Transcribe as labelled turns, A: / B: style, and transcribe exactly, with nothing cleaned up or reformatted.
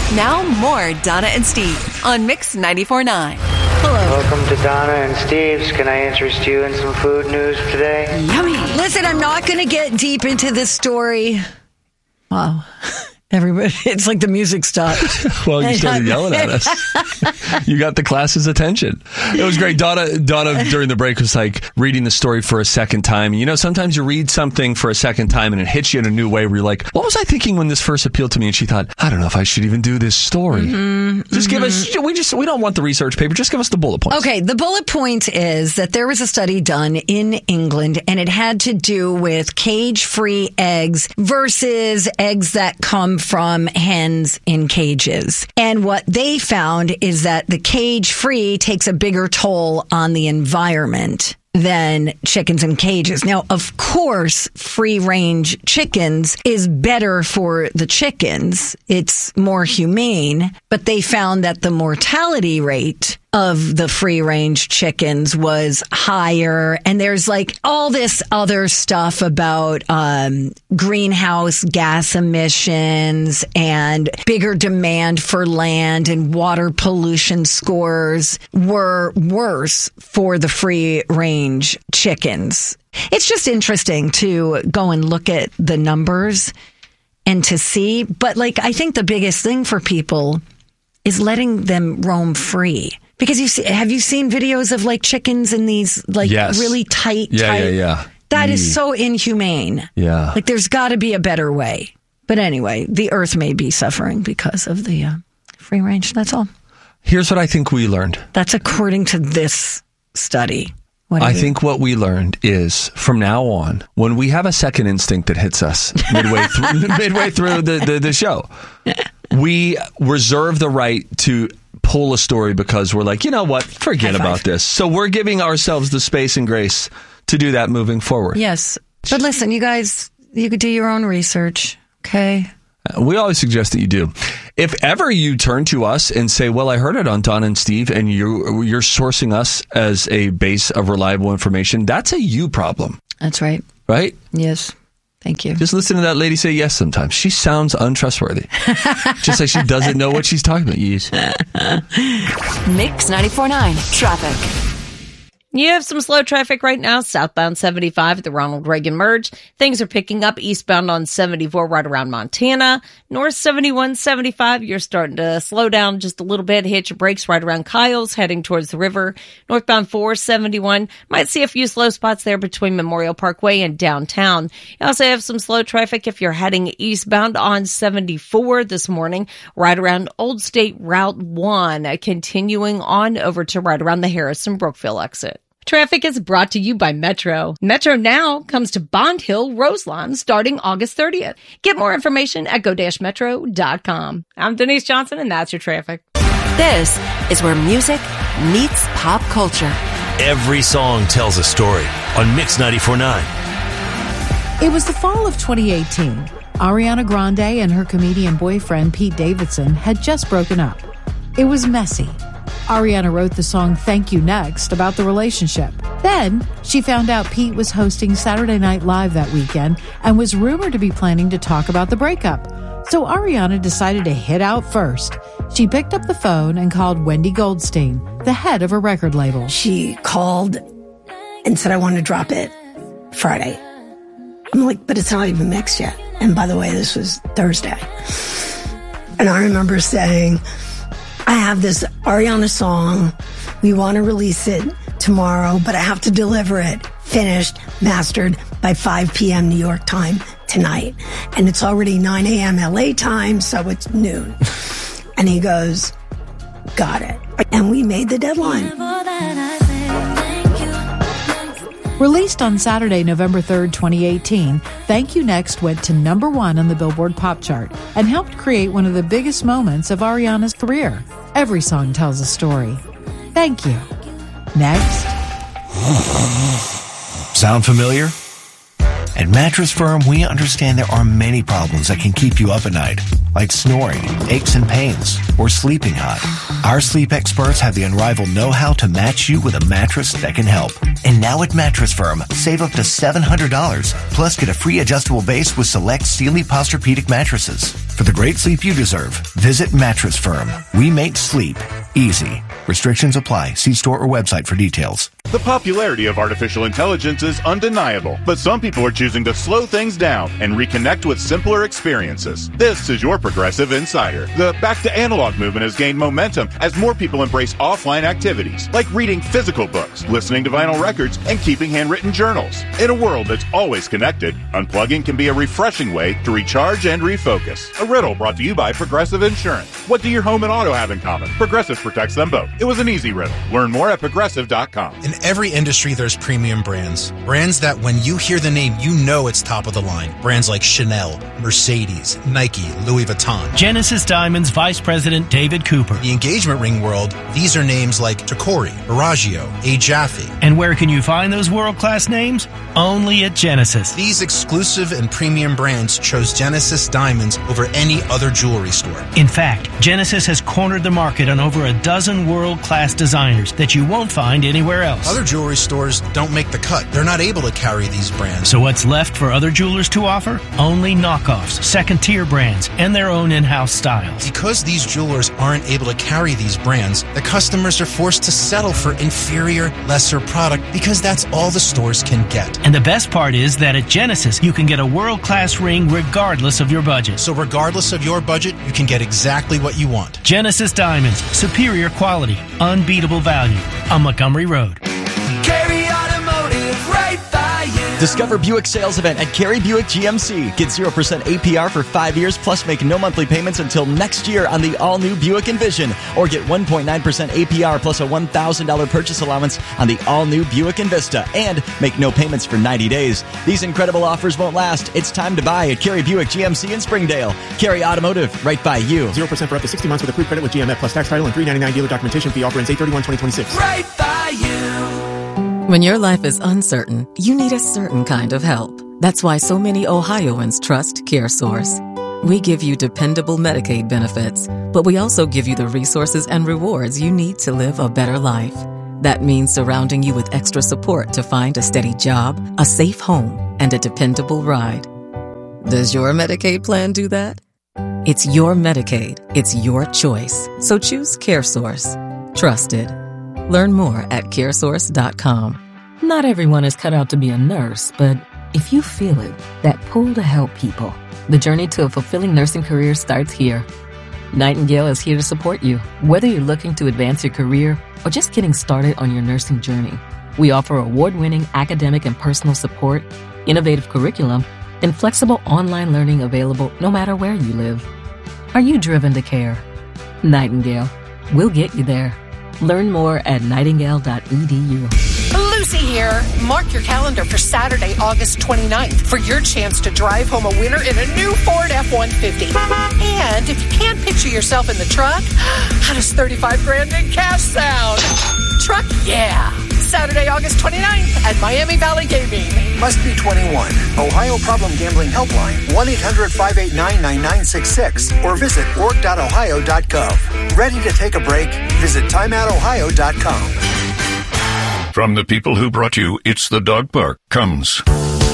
A: Now more Donna and Steve on Mix ninety-four point nine. Hello.
B: Welcome to Donna and Steve's. Can I interest you in some food news today?
C: Yummy. Listen, I'm not going to get deep into this story. Wow. Everybody, it's like the music stopped.
D: Well, you started yelling at us. You got the class's attention. It was great. Donna, Donna during the break was like reading the story for a second time. You know, sometimes you read something for a second time and it hits you in a new way where you're like, what was I thinking when this first appealed to me? And she thought, I don't know if I should even do this story. Mm-hmm, just mm-hmm. give us, we just, we don't want the research paper. Just give us the bullet points.
C: Okay. The bullet point is that there was a study done in England and it had to do with cage-free eggs versus eggs that come from hens in cages. And what they found is that the cage-free takes a bigger toll on the environment than chickens in cages. Now, of course, free-range chickens is better for the chickens. It's more humane, but they found that the mortality rate of the free-range chickens was higher. And there's like all this other stuff about um, greenhouse gas emissions and bigger demand for land and water pollution scores were worse for the free-range chickens. It's just interesting to go and look at the numbers and to see. But like, I think the biggest thing for people is letting them roam free. Because you see, have you seen videos of like chickens in these like
D: yes.
C: really tight,
D: yeah,
C: tight?
D: Yeah, yeah,
C: That
D: mm.
C: is so inhumane.
D: Yeah.
C: Like there's got to be a better way. But anyway, the earth may be suffering because of the uh, free range. That's all.
D: Here's what I think we learned.
C: That's according to this study. What
D: I
C: you?
D: think what we learned is from now on, when we have a second instinct that hits us midway through, midway through the, the, the show, we reserve the right to pull a story because we're like, you know what, forget about this. So we're giving ourselves the space and grace to do that moving forward.
C: Yes. But listen, you guys, you could do your own research, okay?
D: We always suggest that you do. If ever you turn to us and say, well, I heard it on Don and Steve, and you, you're sourcing us as a base of reliable information, that's a you problem.
C: That's right.
D: Right?
C: Yes. Thank you.
D: Just listen to that lady say yes sometimes. She sounds untrustworthy. Just like she doesn't know what she's talking about. Yes.
A: Mix ninety-four point nine traffic.
E: You have some slow traffic right now, southbound seventy-five at the Ronald Reagan Merge. Things are picking up eastbound on seventy-four right around Montana. North seventy-one seventy-five, you're starting to slow down just a little bit. Hit your brakes right around Kyle's, heading towards the river. Northbound four seventy-one, might see a few slow spots there between Memorial Parkway and downtown. You also have some slow traffic if you're heading eastbound on seventy-four this morning, right around Old State Route one, continuing on over to right around the Harrison Brookville exit. Traffic is brought to you by Metro. Metro Now comes to Bond Hill, Roselawn, starting August thirtieth. Get more information at go dash metro dot com. I'm Denise Johnson, and that's your traffic.
A: This is where music meets pop culture.
F: Every song tells a story on Mix ninety-four point nine.
G: It was the fall of twenty eighteen. Ariana Grande and her comedian boyfriend, Pete Davidson, had just broken up. It was messy. Ariana wrote the song Thank You Next about the relationship. Then, she found out Pete was hosting Saturday Night Live that weekend and was rumored to be planning to talk about the breakup. So Ariana decided to hit out first. She picked up the phone and called Wendy Goldstein, the head of a record label.
H: She called and said, I want to drop it Friday. I'm like, but it's not even mixed yet. And by the way, this was Thursday. And I remember saying, I have this Ariana song. We want to release it tomorrow, but I have to deliver it finished, mastered by five p.m. New York time tonight. And it's already nine a.m. L A time, so it's noon. And he goes, got it. And we made the deadline.
G: Released on Saturday, November third, twenty eighteen, Thank You Next went to number one on the Billboard Pop Chart and helped create one of the biggest moments of Ariana's career. Every song tells a story. Thank you. Next.
F: Sound familiar? At Mattress Firm, we understand there are many problems that can keep you up at night, like snoring, aches and pains, or sleeping hot. Our sleep experts have the unrivaled know-how to match you with a mattress that can help. And now at Mattress Firm, save up to seven hundred dollars, plus get a free adjustable base with select Sealy Posturepedic mattresses. For the great sleep you deserve, visit Mattress Firm. We make sleep easy. Restrictions apply. See store or website for details.
I: The popularity of artificial intelligence is undeniable, but some people are choosing to slow things down and reconnect with simpler experiences. This is your Progressive Insider. The back to analog movement has gained momentum as more people embrace offline activities, like reading physical books, listening to vinyl records, and keeping handwritten journals. In a world that's always connected, unplugging can be a refreshing way to recharge and refocus. A riddle brought to you by Progressive Insurance. What do your home and auto have in common? Progressive protects them both. It was an easy riddle. Learn more at progressive dot com.
J: In every industry, there's premium brands. Brands that when you hear the name, you know it's top of the line. Brands like Chanel, Mercedes, Nike, Louis Vuitton.
K: Genesis Diamonds Vice President David Cooper.
J: The engagement ring world, these are names like Tacori, Bellagio, A. Jaffe.
K: And where can you find those world-class names? Only at Genesis.
J: These exclusive and premium brands chose Genesis Diamonds over any other jewelry store.
K: In fact, Genesis has cornered the market on over a dozen world-class designers that you won't find anywhere else.
J: Other jewelry stores don't make the cut. They're not able to carry these brands.
K: So what's left for other jewelers to offer? Only knockoffs, second-tier brands, and their own in-house styles.
J: Because these jewelers aren't able to carry these brands, the customers are forced to settle for inferior, lesser product because that's all the stores can get.
K: And the best part is that at Genesis, you can get a world-class ring regardless of your budget.
J: So regardless of your budget, you can get exactly what you want.
K: Genesis Diamonds, superior quality, unbeatable value on Montgomery Road.
L: Cary Automotive, right by you.
M: Discover Buick sales event at Cary Buick G M C. Get zero percent A P R for five years, plus make no monthly payments until next year on the all-new Buick Envision. Or get one point nine percent A P R plus a one thousand dollars purchase allowance on the all-new Buick Envista. And make no payments for ninety days. These incredible offers won't last. It's time to buy at Cary Buick G M C in Springdale. Cary Automotive, right by you.
N: zero percent for up to sixty months with approved credit with G M F plus tax title and three ninety-nine dealer documentation fee. Offer ends eight thirty-one twenty twenty-six.
L: Right by you.
O: When your life is uncertain, you need a certain kind of help. That's why so many Ohioans trust CareSource. We give you dependable Medicaid benefits, but we also give you the resources and rewards you need to live a better life. That means surrounding you with extra support to find a steady job, a safe home, and a dependable ride. Does your Medicaid plan do that? It's your Medicaid. It's your choice. So choose CareSource. Trusted. Learn more at care source dot com.
P: Not everyone is cut out to be a nurse, but if you feel it, that pull to help people, the journey to a fulfilling nursing career starts here. Nightingale is here to support you, whether you're looking to advance your career or just getting started on your nursing journey. We offer award-winning academic and personal support, innovative curriculum, and flexible online learning available no matter where you live. Are you driven to care? Nightingale. We'll get you there. Learn more at nightingale dot e d u.
Q: Lucy here. Mark your calendar for Saturday, August twenty-ninth for your chance to drive home a winner in a new Ford F one fifty. And if you can't picture yourself in the truck, how does thirty-five grand in cash sound? Truck, yeah. Saturday, August twenty-ninth at Miami Valley Gaming.
R: Must be twenty-one. Ohio Problem Gambling Helpline, one eight hundred five eight nine nine nine six six, or visit org dot ohio dot gov. Ready to take a break? Visit time out ohio dot com.
S: From the people who brought you It's the Dog Park comes